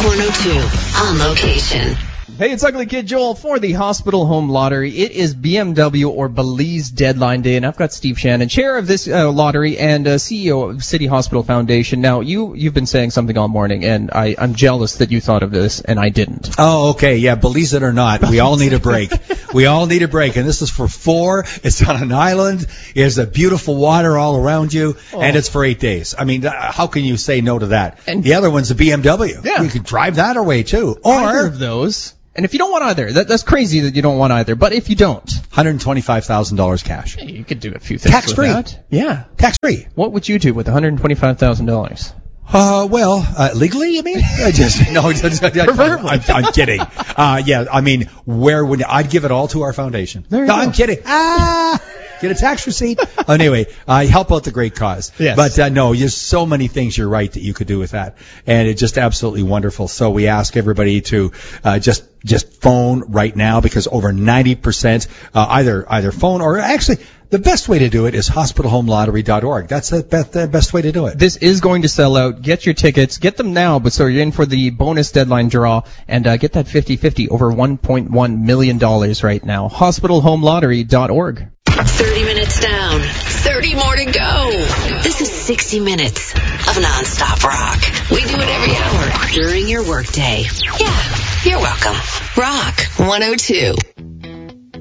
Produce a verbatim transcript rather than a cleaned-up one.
one oh two on location. Hey, it's Ugly Kid Joel for the Hospital Home Lottery. It is B M W or Belize deadline day, and I've got Steve Shannon, chair of this uh, lottery and uh, C E O of City Hospital Foundation. Now, you, you've been saying something all morning, and I, I'm jealous that you thought of this, and I didn't. Oh, okay, yeah, believe it or not, we all need a break. We all need a break, and this is for four. It's on an island. There's a beautiful water all around you, oh. and it's for eight days. I mean, how can you say no to that? And the other one's a B M W. Yeah. You could drive that away, too. Or either of those. And if you don't want either, that, that's crazy that you don't want either. But if you don't, one hundred twenty-five thousand dollars cash. Hey, you could do a few things tax free. With that. Yeah, tax free. What would you do with one hundred twenty-five thousand dollars? Uh, well, uh, legally, you mean? I just no, just, I'm, I'm, I'm kidding. Uh, yeah, I mean, where would I'd give it all to our foundation? There you no, go. I'm kidding. Ah. Get a tax receipt. Anyway, I uh, help out the great cause. Yes. But uh, no, there's so many things you're right that you could do with that, and it's just absolutely wonderful. So we ask everybody to uh, just just phone right now, because over ninety percent uh, either either phone or actually the best way to do it is hospital home lottery dot org. That's the best, the best way to do it. This is going to sell out. Get your tickets. Get them now, but so you're in for the bonus deadline draw, and uh, get that fifty-fifty over one point one million dollars right now. hospital home lottery dot org. thirty minutes down, thirty more to go. This is sixty minutes of nonstop rock. We do it every hour during your workday. Yeah, you're welcome. Rock one oh two.